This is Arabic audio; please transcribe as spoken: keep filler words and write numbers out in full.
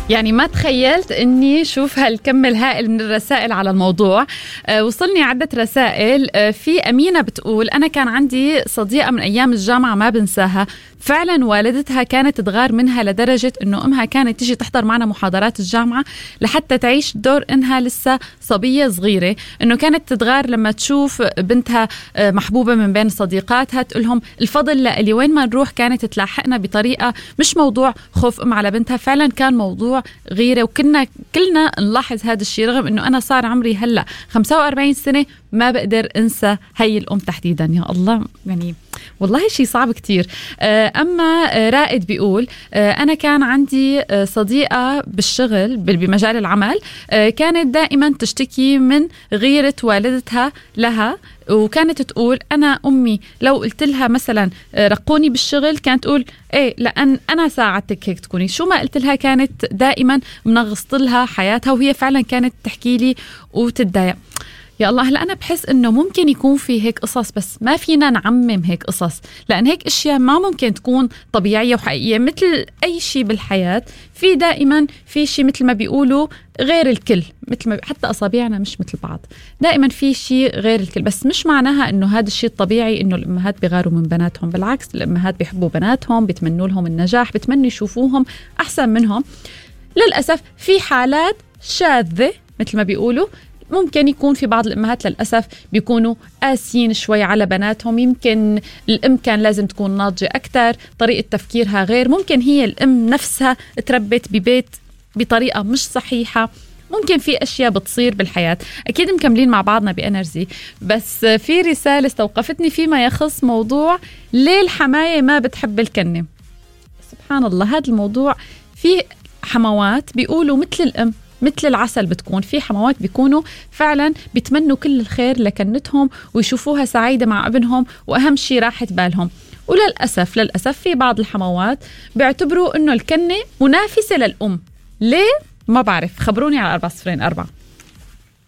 يعني ما تخيلت أني شوف هالكم الهائل من الرسائل على الموضوع. أه وصلني عدة رسائل. أه في أمينة بتقول أنا كان عندي صديقة من أيام الجامعة ما بنساها، فعلا والدتها كانت تغار منها لدرجة أنه أمها كانت تيجي تحضر معنا محاضرات الجامعة لحتى تعيش دور إنها لسه صبية صغيرة، أنه كانت تتغار لما تشوف بنتها محبوبة من بين صديقاتها، تقولهم الفضل لألي وين ما نروح كانت تلاحقنا بطريقة مش موضوع خوف أم على بنتها، فعلا كان موضوع غيرة. وكنا كلنا نلاحظ هذا الشيء رغم أنه أنا صار عمري هلأ خمسة وأربعين سنة ما بقدر أنسى هاي الأم تحديدا. يا الله، يعني والله شيء صعب كتير. أما رائد بيقول أنا كان عندي صديقة بالشغل بمجال العمل كانت دائما تشتكي من غيرة والدتها لها، وكانت تقول أنا أمي لو قلت لها مثلا رقوني بالشغل كانت تقول إيه لأن أنا ساعدتك هيك تكوني، شو ما قلت لها كانت دائما منغصت لها حياتها، وهي فعلا كانت تحكي لي وتتضايق. يا الله، هلا أنا بحس إنه ممكن يكون في هيك قصص بس ما فينا نعمم هيك قصص، لأن هيك أشياء ما ممكن تكون طبيعية وحقيقية. مثل أي شيء بالحياة في دائما في شيء مثل ما بيقولوا غير الكل، مثل ما حتى أصابعنا مش مثل بعض، دائما في شيء غير الكل، بس مش معناها إنه هذا الشيء الطبيعي إنه الأمهات بيغاروا من بناتهم. بالعكس، الأمهات بيحبوا بناتهم، بيتمنوا لهم النجاح، بيتمنوا يشوفوهم أحسن منهم. للأسف في حالات شاذة مثل ما بيقولوا ممكن يكون في بعض الأمهات للأسف بيكونوا قاسيين شوي على بناتهم، يمكن الأم كان لازم تكون ناضجة أكتر، طريقة تفكيرها غير، ممكن هي الأم نفسها تربت ببيت بطريقة مش صحيحة، ممكن في أشياء بتصير بالحياة. أكيد مكملين مع بعضنا بإنرجي، بس في رسالة استوقفتني فيما يخص موضوع ليه الحماية ما بتحب الكنة. سبحان الله، هذا الموضوع في حموات بيقولوا مثل الأم مثل العسل، بتكون في حموات بيكونوا فعلا بيتمنوا كل الخير لكنتهم ويشوفوها سعيدة مع ابنهم، وأهم شيء راحة بالهم. وللأسف للأسف في بعض الحموات بيعتبروا إنه الكنة منافسة للأم. ليه؟ ما بعرف، خبروني على أربعة صفرين أربعة.